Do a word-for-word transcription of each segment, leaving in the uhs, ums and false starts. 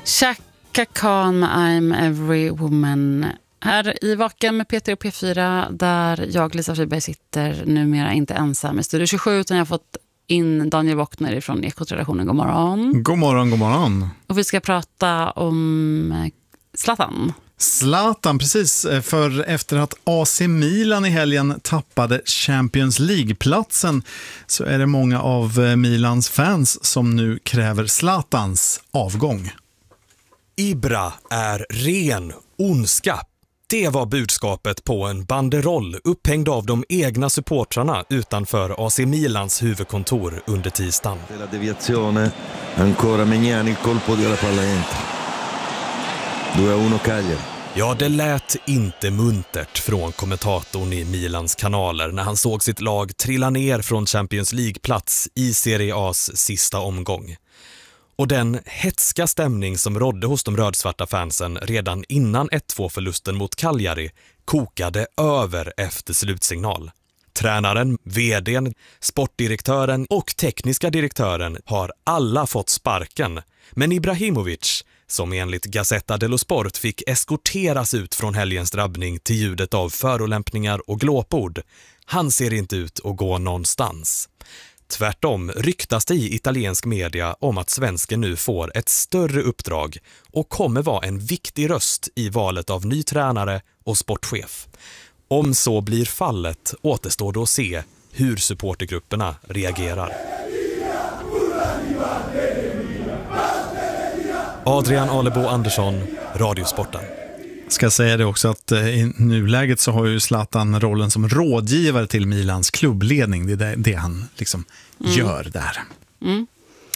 Chaka Khan med I'm Every Woman. Här i Vaken med Peter och P fyra, där jag, Lisa Friberg, sitter numera inte ensam i Studio tjugosju, utan jag har fått in Daniel Wockner från Ekot-redaktionen. God morgon. God morgon, god morgon. Och vi ska prata om Zlatan. Zlatan, precis. För efter att A C Milan i helgen tappade Champions League-platsen så är det många av Milans fans som nu kräver Zlatans avgång. Ibra är ren ondska. Det var budskapet på en banderoll upphängd av de egna supportrarna utanför A C Milans huvudkontor under tisdagen. La deviazione, ancora Magnani, il colpo della palla entra. due a uno Cagliari. Ja, det lät inte muntert från kommentatorn i Milans kanaler när han såg sitt lag trilla ner från Champions League-plats i Serie A's sista omgång. Och den hetska stämning som rådde hos de rödsvarta fansen redan innan ett två-förlusten mot Cagliari kokade över efter slutsignal. Tränaren, vdn, sportdirektören och tekniska direktören har alla fått sparken. Men Ibrahimovic, som enligt Gazzetta dello Sport fick eskorteras ut från helgens drabbning till ljudet av förolämpningar och glåpord, han ser inte ut att gå någonstans. Tvärtom ryktas det i italiensk media om att svensken nu får ett större uppdrag och kommer vara en viktig röst i valet av ny tränare och sportchef. Om så blir fallet återstår då att se hur supportergrupperna reagerar. Adrian Alebo Andersson, Radiosporten. Ska säga det också att i nuläget så har ju Zlatan rollen som rådgivare till Milans klubbledning. Det är det, det han liksom mm. gör där. Mm.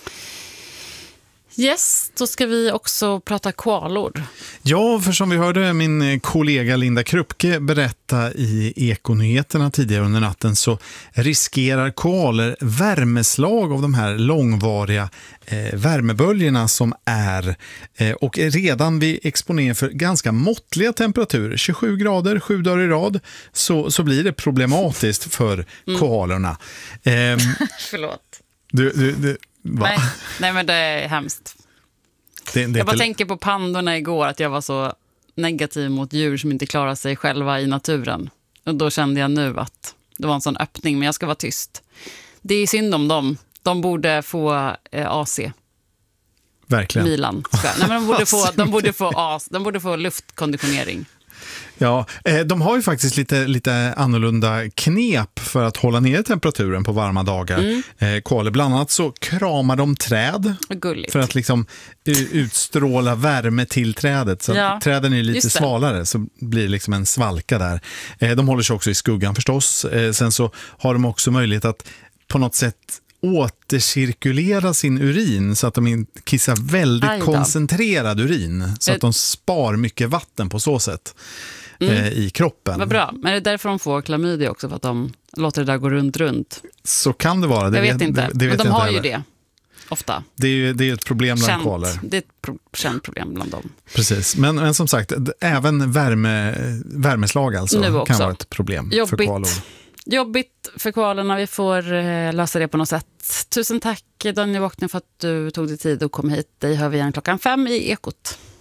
Yes, då ska vi också prata kvalor. Ja, för som vi hörde min kollega Linda Krupke berätta i Ekonyheterna tidigare under natten så riskerar kvaler värmeslag av de här långvariga eh, värmeböljorna som är eh, och är redan vid exponering för ganska måttliga temperaturer, tjugosju grader, sju dagar i rad, så, så blir det problematiskt för mm. kvalerna. Eh, Förlåt. Du, du, du Nej, nej, men det är hemskt. Det, det jag bara inte... tänker på pandorna igår, att jag var så negativ mot djur som inte klarar sig själva i naturen. Och då kände jag nu att det var en sån öppning, men jag ska vara tyst. Det är synd om dem. De borde få eh, A C. Verkligen. Milan. Nej, men de borde få, de borde få A C, de borde få luftkonditionering. Ja, de har ju faktiskt lite, lite annorlunda knep för att hålla ner temperaturen på varma dagar. Mm. Kvaler, bland annat så kramar de träd Gulligt. För att liksom utstråla värme till trädet. Så ja, träden är lite svalare så blir det liksom en svalka där. De håller sig också i skuggan förstås. Sen så har de också möjlighet att på något sätt återcirkulera sin urin så att de kissar väldigt koncentrerad urin så att de spar mycket vatten på så sätt mm. eh, i kroppen. Vad bra, men är det därför de får klamydia också, för att de låter det där gå runt runt? Så kan det vara. Det jag vet, vet inte, det, det vet men de har heller. ju det ofta. Det är ju det är ett problem bland känt, kvaler. Det är ett pro- känt problem bland dem. Precis, men, men som sagt, även värme, värmeslag alltså kan vara ett problem. Jobbigt. För kvalor. Jobbigt för kvalerna, vi får eh, lösa det på något sätt. Tusen tack Daniel Wockner för att du tog dig tid och kom hit. Dig hör vi igen klockan fem i Ekot.